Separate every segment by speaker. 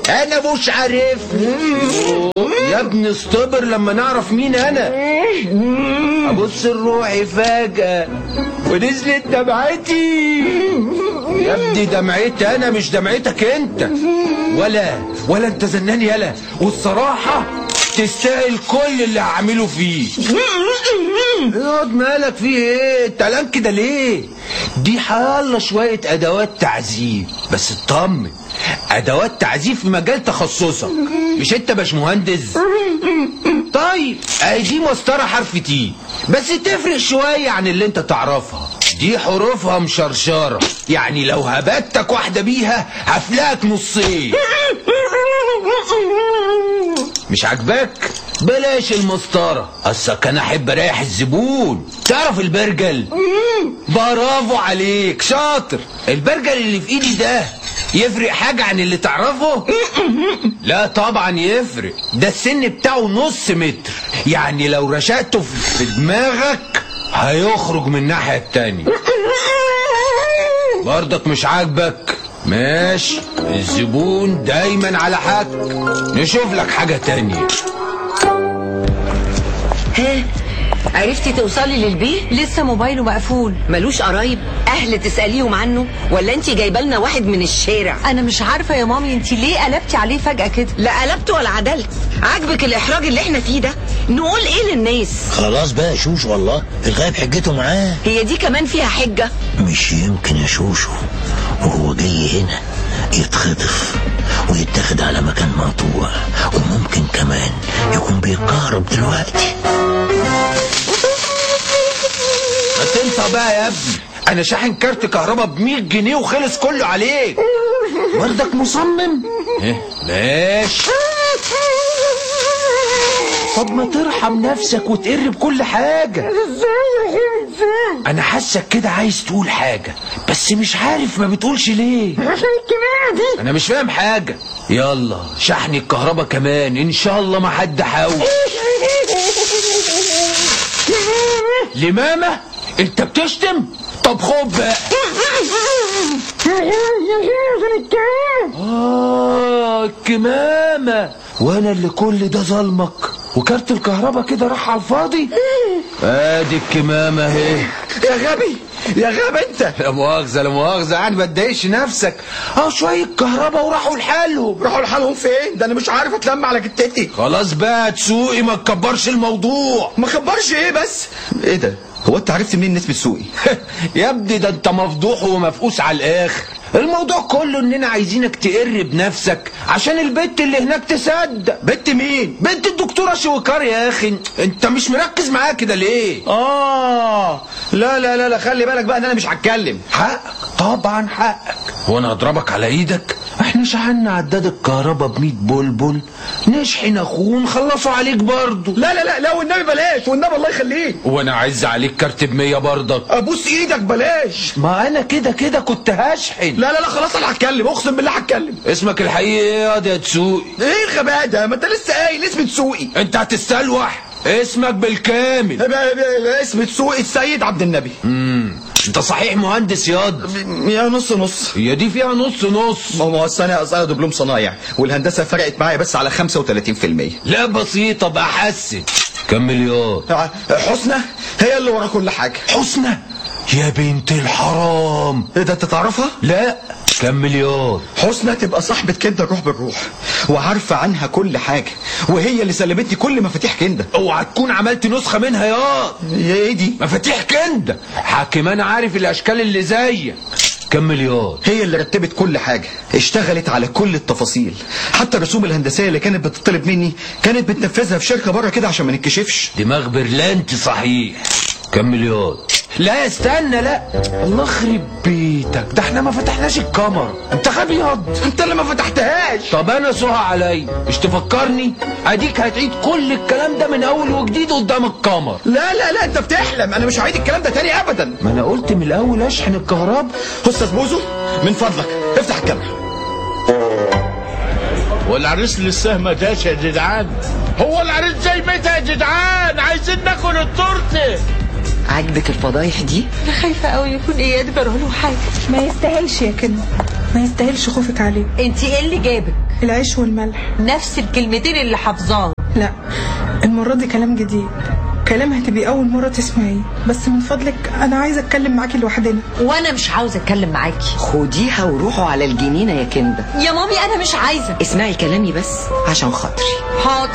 Speaker 1: انا مش عارف. يا ابني اصطبر لما نعرف مين انا. ابص لروحي فجأة ونزلت دمعتي. يا ابني دمعتي انا مش دمعتك انت. ولا انت زنان يالا، والصراحة تستاهل كل اللي هعمله فيه. اقعد، مالك فيه ايه؟ انت قلقان كده ليه؟ دي حيالله شوية ادوات تعذيب، بس اطمن، ادوات تعذيب في مجال تخصصك. مش انت باشمهندس؟ طيب اهي دي مسطرة حرف تي، بس تفرق شوية عن اللي انت تعرفها. دي حروفها مشرشرة، يعني لو هبتك واحدة بيها هفلقك نصين. مش عاجباك؟ بلاش المسطرة، اصلك انا احب اريح الزبون. تعرف البرجل؟ برافو عليك، شاطر. البرجل اللي في ايدي ده يفرق حاجة عن اللي تعرفه؟ لا طبعا يفرق، ده السن بتاعه نص متر، يعني لو رشقته في دماغك هيخرج من الناحية التانية. برضك مش عاجبك؟ ماشي، الزبون دايما على حق، نشوف لك حاجة تانية.
Speaker 2: ها، عرفتي توصلي للبيت؟
Speaker 3: لسه موبايله مقفول.
Speaker 2: ملوش قرايب اهل تسأليهم عنه، ولا انتي جايبه لنا واحد من الشارع؟
Speaker 3: انا مش عارفه يا مامي، انتي ليه قلبتي عليه فجأة كده؟
Speaker 2: لا قلبت ولا عدلت. عاجبك الاحراج اللي احنا فيه ده؟ نقول ايه للناس؟
Speaker 4: خلاص بقى يا شوشو، والله الغايب حجته معاه.
Speaker 2: هي دي كمان فيها حجة؟
Speaker 4: مش يمكن يا شوشو وهو جاي هنا يتخطف ويتاخد على مكان مقطوع، وممكن كمان يكون بيتكهرب دلوقتي.
Speaker 1: ما تنسى بقى يا ابني، انا شاحن كارت كهرباء ب100 جنيه وخلص كله عليك. برضك مصمم؟ ماشي. طب ما ترحم نفسك وتقر بكل حاجة. انا حاسك كده عايز تقول حاجة، بس مش عارف ما بتقولش ليه. انا مش فاهم حاجة. يلا شحن الكهرباء كمان، ان شاء الله ما حد حاول. لمامة انت بتشتم؟ طب خد بقى. الكمامة، وانا اللي كل ده ظلمك وكارت الكهرباء كده راح على الفاضي. ادي الكمامة اهي. يا غبي يا غبي انت. لا مؤاخذة لا مؤاخذة، يعني ما تضايقش نفسك، اهو شوية كهرباء وراحوا لحالهم.
Speaker 5: راحوا لحالهم فين؟ ده انا مش عارف اتلم على جتتي.
Speaker 1: خلاص بقى تسوقي، ما تكبرش الموضوع.
Speaker 5: ما كبرش ايه بس؟ ايه ده؟ هو انت عرفت منين نسبة سوقي؟
Speaker 1: يا ابني ده انت مفضوح ومفقوس على الاخر. الموضوع كله اننا عايزينك تقر بنفسك عشان البت اللي هناك تصدق.
Speaker 5: بنت مين؟
Speaker 1: بنت الدكتورة شويكار يا اخي. انت مش مركز معايا كده ليه؟
Speaker 5: لا لا لا لا، خلي بالك بقى ان انا مش هتكلم.
Speaker 1: حقك طبعا حقك. هو انا هضربك على ايدك؟ احنا شحنا عداد الكهرباء ب100 بلبل، نشحن اخوه ونخلصوا عليك برضه.
Speaker 5: لا لا لا لا والنبي بلاش، والنبي الله يخليك.
Speaker 1: وانا عايز عليك كارت ب100 برضك.
Speaker 5: ابوس ايدك بلاش.
Speaker 1: ما انا كده كنت هشحن.
Speaker 5: لا لا لا خلاص انا هتكلم، اقسم بالله هتكلم.
Speaker 1: اسمك الحقيقي ايه يا تسوقي؟
Speaker 5: ايه الغباء ده؟ ما انت لسه قايل اسم تسوقي.
Speaker 1: انت هتستلوح. اسمك بالكامل.
Speaker 5: اسم تسوقي السيد عبد النبي.
Speaker 1: انت صحيح مهندس ياض؟
Speaker 5: يا نص نص.
Speaker 1: هي دي فيها نص نص.
Speaker 5: ما هو انا دبلوم صنايع، والهندسه فرقت معايا بس على 35%.
Speaker 1: لا بسيطه بقى، حسن. كمل ياض.
Speaker 5: حسنى هي اللي ورا كل حاجه.
Speaker 1: حسنى يا بنت الحرام.
Speaker 5: ايه ده، انت تعرفها؟
Speaker 1: لا كمل ياض.
Speaker 5: حسنى تبقى صاحبة كندا الروح بالروح، وعارفة عنها كل حاجة، وهي اللي سلمتني كل مفاتيح كندا.
Speaker 1: اوعى تكون عملت نسخة منها ياض.
Speaker 5: ايه دي؟
Speaker 1: مفاتيح كندا. حاكم انا عارف الاشكال اللي زيك. كمل ياض.
Speaker 5: هي اللي رتبت كل حاجة، اشتغلت على كل التفاصيل، حتى الرسوم الهندسية اللي كانت بتطلب مني كانت بتنفذها في شركة بره كده عشان ما نتكشفش.
Speaker 1: دماغ برلانتي صحيح. كمل ياض. لا استنى، لا الله يخرب بيتك، ده احنا ما فتحناش الكاميرا. انت غبي ياض.
Speaker 5: انت اللي ما فتحتهاش.
Speaker 1: طب انا سوها عليا مش تفكرني؟ اديك هتعيد كل الكلام ده من اول وجديد قدام الكاميرا.
Speaker 5: لا لا لا انت بتحلم، انا مش هعيد الكلام ده تاني ابدا.
Speaker 1: ما انا قلت من الاول اشحن الكهرباء.
Speaker 5: استاذ بوزو من فضلك افتح الكاميرا.
Speaker 6: والعريس لسه ما جاش يا جدعان. هو العريس جاي متى يا جدعان؟ عايزين ناكل التورته.
Speaker 2: عاجبك الفضايح دي؟
Speaker 3: انا خايفه قوي يكون اياد جراله حاجه.
Speaker 7: ما يستاهلش يا كده. ما يستاهلش خوفك عليه.
Speaker 3: انت ايه اللي جابك؟
Speaker 7: العيش والملح.
Speaker 3: نفس الكلمتين اللي حافظاهم.
Speaker 7: لا، المرة دي كلام جديد، كلام هتبقي أول مرة تسمعيه. بس من فضلك أنا عايزة أتكلم معاكي لوحدنا.
Speaker 3: وانا مش عاوزة اتكلم معاكي.
Speaker 2: خديها وروحوا على الجنينة يا كندا.
Speaker 3: يا مامي انا مش عايزة.
Speaker 2: اسمعي كلامي بس عشان خاطري.
Speaker 3: حاضر.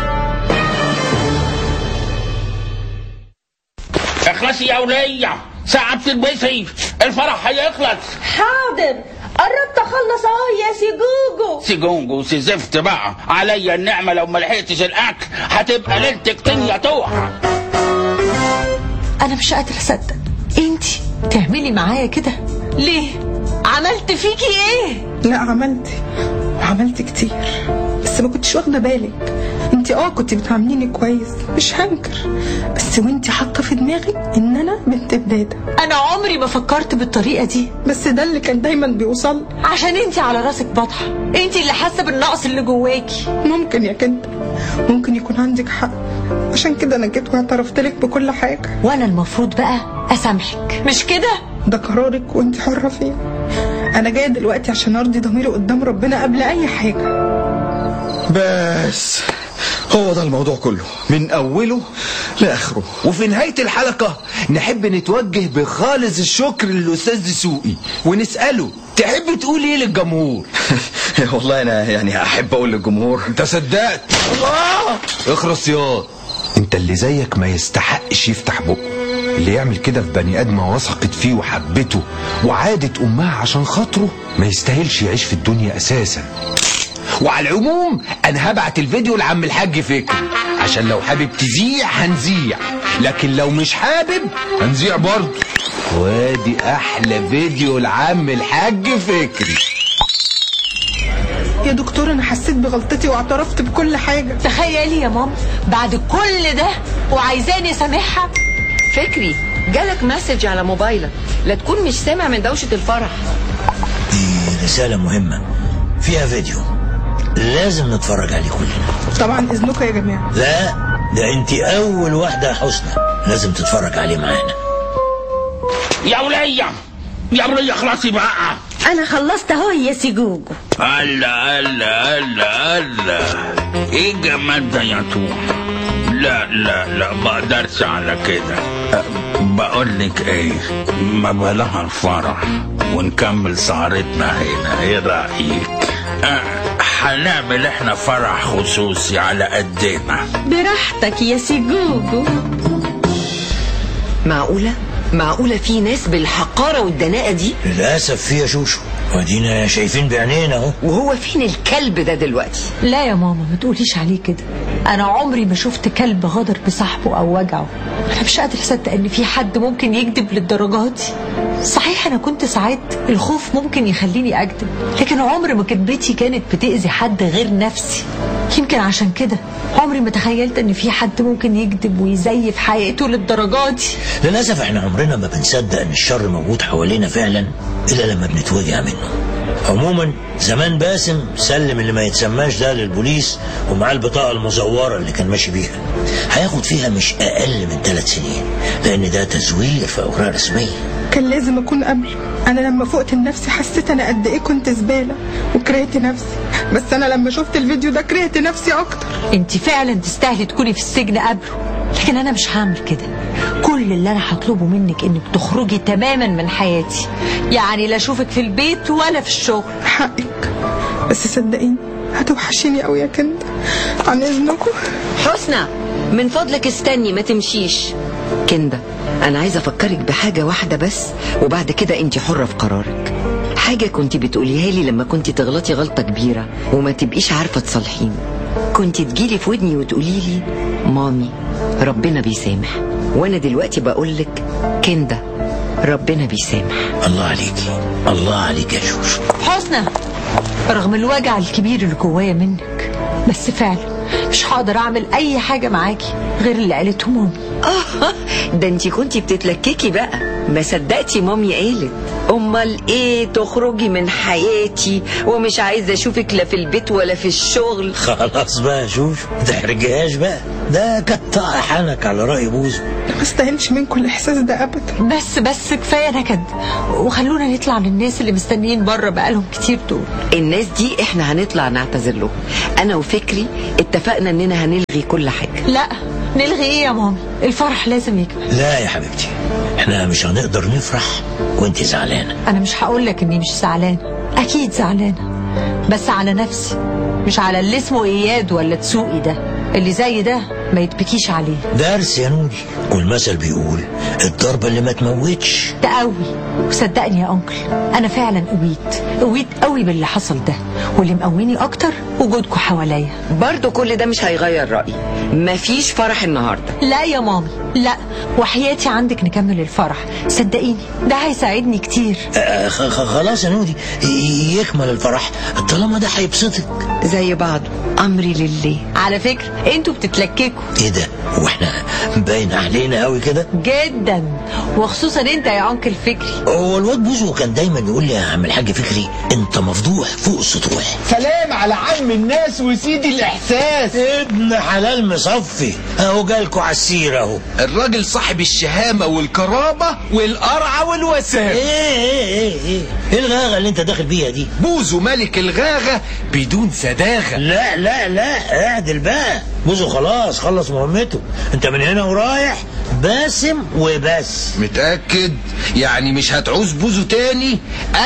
Speaker 6: اخلصي يا ولية، ساعة بتلبسي الفرح هيخلص.
Speaker 8: حاضر، قربت اخلص اهو يا سيجوجو.
Speaker 6: سيجونجو سيزفت بقى عليا النعمة، لو ما لحقتش الاكل هتبقى ليلتك طينية توحة.
Speaker 3: انا مش قادرة اصدق انتي تعملي معايا كده ليه؟ عملت فيكي ايه؟
Speaker 7: لا عملت كتير، بس ما كنتش واخدة بالك. انتي كنت بتعامليني كويس، مش هنكر، بس وانتي حاطة في دماغي ان انا بنت بدادة.
Speaker 3: انا عمري ما فكرت بالطريقة دي،
Speaker 7: بس ده اللي كان دايما بيوصل.
Speaker 3: عشان انتي على راسك بطحة، انتي اللي حاسة بالنقص اللي جواكي.
Speaker 7: ممكن يا كندا، ممكن يكون عندك حق، عشان كده انا جيت واعترفت لك بكل حاجة.
Speaker 3: وانا المفروض بقى اسامحك، مش كده؟
Speaker 7: ده قرارك وانتي حرة فيه. انا جاية دلوقتي عشان ارضي ضميري قدام ربنا قبل اي حاجة.
Speaker 5: بس هو ده الموضوع كله من اوله لاخره.
Speaker 1: وفي نهاية الحلقة نحب نتوجه بخالص الشكر للأستاذ دسوقي ونسأله تحب تقول ايه للجمهور؟
Speaker 5: والله انا يعني احب اقول للجمهور
Speaker 1: انت صدقت؟ الله اخرس ياض، انت اللي زيك ما يستحقش يفتح بقه. اللي يعمل كده في بني ادمه وثقت فيه وحبته وعادت امها عشان خاطره ما يستاهلش يعيش في الدنيا اساسا. وعلى العموم انا هبعت الفيديو لعم الحاج فكري، عشان لو حابب تذيع هنذيع، لكن لو مش حابب هنذيع برضه. وادي احلى فيديو لعم الحاج فكري.
Speaker 7: يا دكتور انا حسيت بغلطتي واعترفت بكل حاجة.
Speaker 3: تخيلي يا ماما بعد كل ده وعايزاني اسامحها.
Speaker 2: فكري جالك مسج على موبايلك، لا تكون مش سامع من دوشة الفرح.
Speaker 4: دي رسالة مهمة فيها فيديو لازم نتفرج عليه كلنا.
Speaker 7: طبعا اذنكم يا جماعة.
Speaker 4: لا ده انت اول واحدة يا حسنى لازم تتفرج عليه معانا.
Speaker 6: يا ولية اخلصي بقى.
Speaker 8: انا خلصت اهو يا سيجوجو.
Speaker 6: الله ايه الجمال ده يا توحة؟ لا ما اقدرش على كده. بقول لك ايه، ما بلاها الفرح ونكمل سهرتنا هنا، ايه رايك؟ هنعمل احنا فرح خصوصي على قدنا.
Speaker 8: براحتك يا سيجوجو.
Speaker 2: معقولة في ناس بالحقارة والدناءة دي؟
Speaker 4: للأسف فيها شوشو، ودينا شايفين بعينينا اهو.
Speaker 2: وهو فين الكلب ده دلوقتي؟
Speaker 3: لا يا ماما ما تقوليش عليه كده، انا عمري ما شفت كلب غدر بصاحبه او وجعه. انا مش قادر اصدق ان في حد ممكن يكذب للدرجات دي. صحيح انا كنت ساعات الخوف ممكن يخليني اكذب، لكن عمر ما كذبتي كانت بتأذي حد غير نفسي. يمكن عشان كده عمري ما تخيلت ان في حد ممكن يكذب ويزيف حقيقته للدرجات دي.
Speaker 4: للأسف احنا عمرنا ما بنصدق ان الشر موجود حوالينا فعلا الا لما بنتوجع منه. عموما زمان باسم سلم اللي ما يتسماش ده للبوليس ومعاه البطاقة المزورة اللي كان ماشي بيها. هياخد فيها مش اقل من 3 سنين لان ده تزوير في اوراق رسمية.
Speaker 7: كان لازم اكون قبله. انا لما فقت لنفسي حسيت انا قد ايه كنت زبالة وكرهت نفسي، بس انا لما شفت الفيديو ده كرهت نفسي اكتر.
Speaker 3: انت فعلا تستاهلي تكوني في السجن قبله، لكن انا مش هعمل كده. كل اللي انا هطلبه منك انك تخرجي تماما من حياتي، يعني لا اشوفك في البيت ولا في الشغل.
Speaker 7: حقك، بس صدقيني هتوحشيني قوي يا كندا. عن اذنكم.
Speaker 2: حسنى من فضلك استني ما تمشيش. كندا انا عايزه افكرك بحاجه واحده بس، وبعد كده انت حره في قرارك. حاجه كنت بتقوليها لي لما كنت تغلطي غلطه كبيره وما تبقيش عارفه تصلحيني. كنت تجيلي في ودني وتقولي لي مامي ربنا بيسامح، وانا دلوقتي بقولك كندا ربنا بيسامح.
Speaker 4: الله عليكي، الله عليك يا شوشو.
Speaker 3: حسنى رغم الوجع الكبير اللي جوايا منك، بس فعلا مش هقدر اعمل اي حاجه معاكي غير اللي قالته مامي.
Speaker 2: ده انتي كنتي بتتلككي بقى، ما صدقتي مامي قالت. امال ايه تخرجي من حياتي ومش عايزه اشوفك لا في البيت ولا في الشغل؟
Speaker 4: خلاص بقى شوف، ما تحرجهاش بقى، ده كتقع حنك على رأي بوزو.
Speaker 7: ما استاهلش منكم الاحساس ده ابدا.
Speaker 3: بس كفايه نكد، وخلونا نطلع للناس اللي مستنيين بره بقالهم كتير دول.
Speaker 2: الناس دي احنا هنطلع نعتذر لهم. انا وفكري اتفقنا اننا هنلغي كل حاجه.
Speaker 3: لا نلغي ايه يا مامي؟ الفرح لازم يكمل.
Speaker 4: لا يا حبيبتي، احنا مش هنقدر نفرح وانت زعلانه.
Speaker 3: انا مش هقول لك اني مش زعلانه، اكيد زعلانه، بس على نفسي، مش على اللي اسمه اياد ولا تسوقي ده. اللي زي ده ما يتبكيش عليه.
Speaker 4: درس يا نودي، والمثل بيقول الضربه اللي ما تموتش
Speaker 3: تقوي. وصدقني يا انكل، انا فعلا قويت قوي باللي حصل ده، واللي مقويني اكتر وجودكم حواليا.
Speaker 2: برضو كل ده مش هيغير رأيي، مفيش فرح النهارده.
Speaker 3: لا يا مامي لا، وحياتي عندك نكمل الفرح، صدقيني ده هيساعدني كتير.
Speaker 4: خلاص يا نودي، يكمل الفرح طالما ده هيبسطك.
Speaker 2: زي بعضه، امري لله.
Speaker 3: على فكرة انتوا بتتلككوا.
Speaker 4: ايه ده؟ واحنا باين علينا قوي كده
Speaker 3: جدا، وخصوصا انت يا انكل فكري.
Speaker 4: هو الواد بوزو كان دايما يقول لي يا عم الحاج فكري انت مفضوح فوق السطوح.
Speaker 1: سلام على عم الناس وسيدي الاحساس.
Speaker 4: ابن حلال مصفي اهو جالكوا على السيره اهو.
Speaker 1: الراجل صاحب الشهامه والكرامه والقرعه والوسام.
Speaker 4: ايه الغاغه اللي انت داخل بيها دي؟
Speaker 1: بوزو ملك الغاغه بدون سداغه.
Speaker 4: لا اعدل بقى. بوزو خلاص خلص مهمته، انت من هنا ورايح باسم وبس.
Speaker 1: متأكد؟ يعني مش هتعوز بوزو تاني؟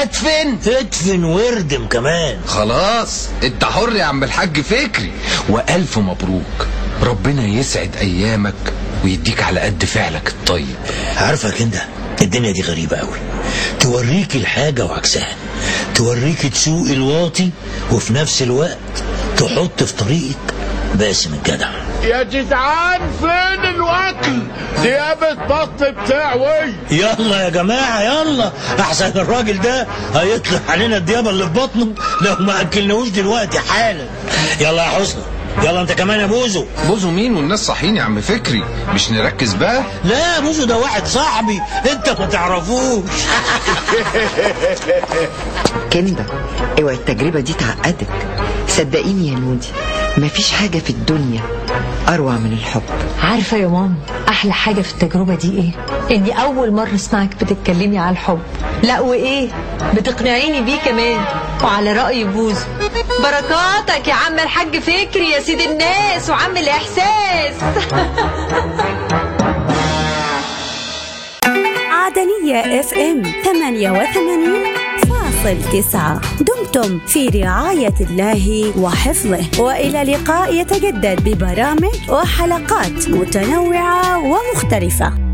Speaker 4: ادفن واردم كمان.
Speaker 1: خلاص انت حر يا عم الحاج فكري، والف مبروك. ربنا يسعد ايامك ويديك على قد فعلك الطيب.
Speaker 4: عارفك انت الدنيا دي غريبة قوي، توريك الحاجة وعكسها، توريك تسوق الواطي وفي نفس الوقت تحط في طريقك باسم الجدع.
Speaker 6: يا جدعان فين الوكل؟ ديابة بطن بتاعوي.
Speaker 4: يلا يا جماعة يلا، احسن الراجل ده هيطلع علينا الديابة اللي في بطنه لو ما اكلناهوش دلوقتي حالا. يلا يا حسنى، يلا انت كمان يا بوزو.
Speaker 1: بوزو مين والناس صاحيين يا عم فكري؟ مش نركز بقى؟
Speaker 4: لا بوزو ده واحد صاحبي انت ما تعرفوش.
Speaker 2: كندا اوعي التجربة دي تعقدك. صدقيني يا نودي، مفيش حاجة في الدنيا أروع من الحب.
Speaker 3: عارفة يا ماما أحلى حاجة في التجربة دي إيه؟ إني أول مرة أسمعك بتتكلمي على الحب. لا وإيه؟ بتقنعيني بيه كمان. وعلى رأي بوزو، بركاتك يا عم الحاج فكري يا سيد الناس وعم الإحساس.
Speaker 9: عدنية FM 88.9. دمتم في رعاية الله وحفظه، وإلى لقاء يتجدد ببرامج وحلقات متنوعة ومختلفة.